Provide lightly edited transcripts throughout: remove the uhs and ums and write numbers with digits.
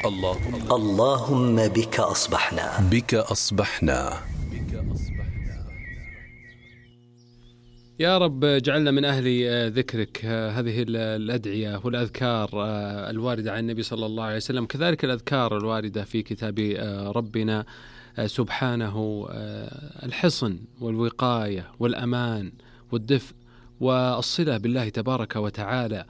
اللهم بك أصبحنا. بك أصبحنا. يا رب اجعلنا من أهل ذكرك. هذه الأدعية والأذكار الواردة عن النبي صلى الله عليه وسلم، كذلك الأذكار الواردة في كتاب ربنا سبحانه، الحصن والوقاية والأمان والدفء والصلة بالله تبارك وتعالى،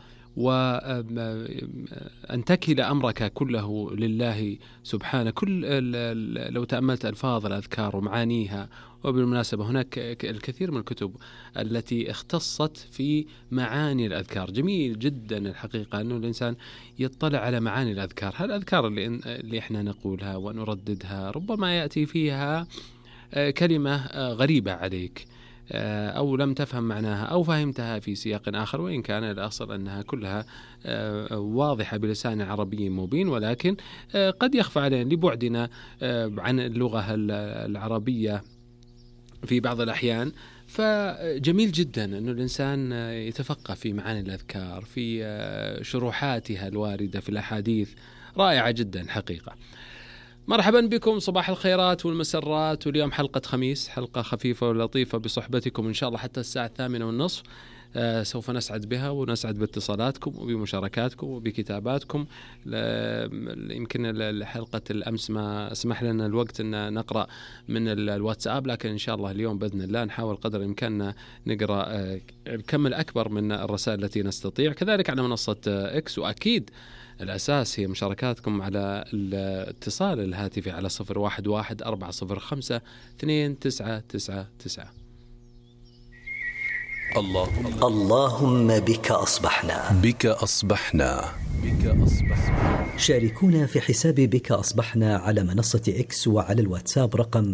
وأن تكل أمرك كله لله سبحانه. لو تأملت ألفاظ الأذكار ومعانيها، وبالمناسبة هناك الكثير من الكتب التي اختصت في معاني الأذكار. جميل جدا الحقيقة أنه الإنسان يطلع على معاني الأذكار. هالأذكار اللي احنا نقولها ونرددها ربما يأتي فيها كلمة غريبة عليك، أو لم تفهم معناها، أو فهمتها في سياق آخر، وإن كان الأصل أنها كلها واضحة بلسان عربي مبين، ولكن قد يخفى علينا لبعدنا عن اللغة العربية في بعض الأحيان. فجميل جدا أن الإنسان يتفقه في معاني الأذكار، في شروحاتها الواردة في الأحاديث. رائعة جدا حقيقة. مرحبا بكم، صباح الخيرات والمسرات. واليوم حلقة خميس، حلقة خفيفة ولطيفة بصحبتكم إن شاء الله حتى الساعة 8:30. سوف نسعد بها، ونسعد باتصالاتكم وبمشاركاتكم وبكتاباتكم. يمكن حلقة الأمس ما اسمح لنا الوقت أن نقرأ من الواتساب، لكن إن شاء الله اليوم بإذن الله نحاول قدر الإمكان نقرأ الكم الأكبر من الرسائل التي نستطيع، كذلك على منصة إكس. وأكيد الأساس هي مشاركاتكم على الاتصال الهاتفي على 011-405-2999. اللهم بك أصبحنا. بك أصبحنا. بك أصبحنا. شاركونا في حساب بك أصبحنا على منصة إكس وعلى الواتساب رقم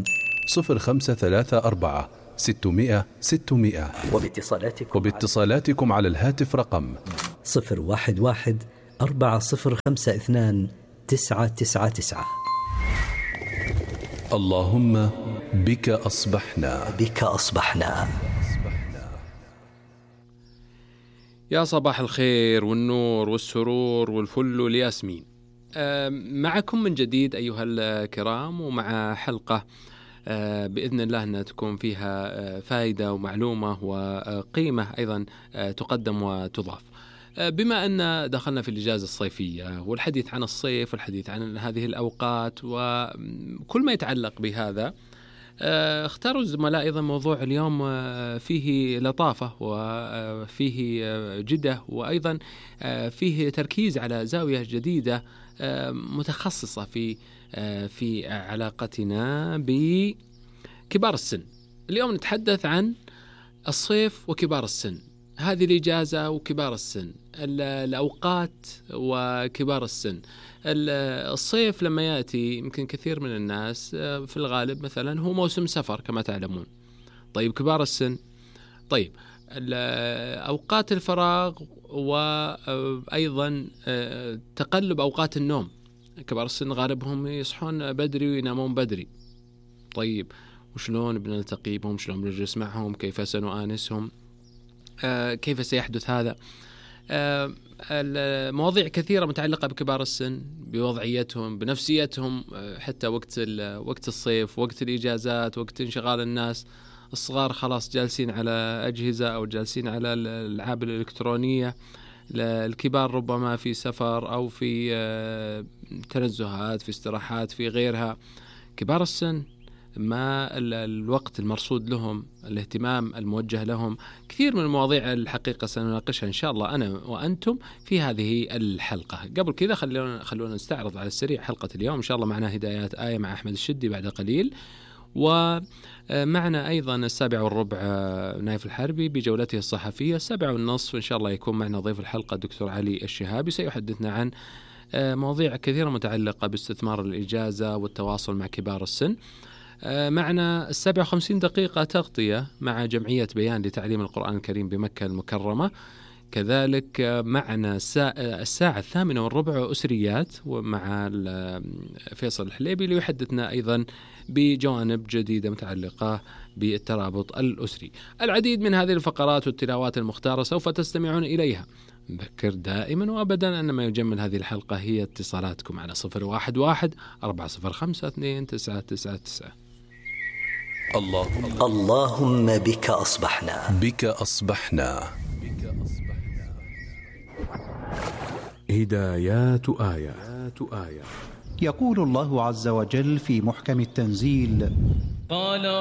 0534-600-600. وباتصالاتكم على الهاتف رقم 011-4052-999. اللهم بك أصبحنا. بك أصبحنا. يا صباح الخير والنور والسرور والفل والياسمين. معكم من جديد أيها الكرام، ومع حلقة بإذن الله أنها تكون فيها فائدة ومعلومة وقيمة أيضا تقدم وتضاف. بما أن دخلنا في الإجازة الصيفية، والحديث عن الصيف والحديث عن هذه الأوقات وكل ما يتعلق بهذا، اختاروا الزملاء أيضا موضوع اليوم فيه لطافة وفيه جدة، وأيضا فيه تركيز على زاوية جديدة متخصصة في علاقتنا بكبار السن. اليوم نتحدث عن الصيف وكبار السن، هذه الإجازة وكبار السن، الأوقات وكبار السن. الصيف لما يأتي يمكن كثير من الناس في الغالب مثلا هو موسم سفر كما تعلمون. طيب كبار السن، طيب أوقات الفراغ، وأيضا تقلب أوقات النوم. كبار السن غالبهم يصحون بدري وينامون بدري. طيب وشلون بنلتقي بهم؟ شلون بنجلس معهم؟ كيف سنؤانسهم؟ كيف سيحدث هذا؟ المواضيع كثيرة متعلقة بكبار السن، بوضعيتهم، بنفسيتهم، حتى وقت الصيف، وقت الإجازات، وقت انشغال الناس. الصغار خلاص جالسين على أجهزة أو جالسين على الألعاب الإلكترونية، الكبار ربما في سفر أو في تنزهات، في استراحات، في غيرها. كبار السن ما الوقت المرصود لهم، الاهتمام الموجه لهم. كثير من المواضيع الحقيقة سنناقشها إن شاء الله أنا وأنتم في هذه الحلقة. قبل كذا خلونا نستعرض على السريع حلقة اليوم. إن شاء الله معنا هدايات آية مع أحمد الشدي بعد قليل، ومعنا أيضا 7:15 نايف الحربي بجولته الصحفية. 7:30 إن شاء الله يكون معنا ضيف الحلقة الدكتور علي الشهابي، سيحدثنا عن مواضيع كثيرة متعلقة باستثمار الإجازة والتواصل مع كبار السن. معنا 57 دقيقة تغطية مع جمعية بيان لتعليم القرآن الكريم بمكة المكرمة. كذلك معنا الساعة 8:15 أسريات، ومع فيصل الحليبي ليحدثنا أيضا بجوانب جديدة متعلقة بالترابط الأسري. العديد من هذه الفقرات والتلاوات المختارة سوف تستمعون إليها نذكر دائما وأبدا أن ما يجمل هذه الحلقة هي اتصالاتكم على 011-405-29999. اللهم بك أصبحنا. بك أصبحنا. هدايات آية. يقول الله عز وجل في محكم التنزيل: قال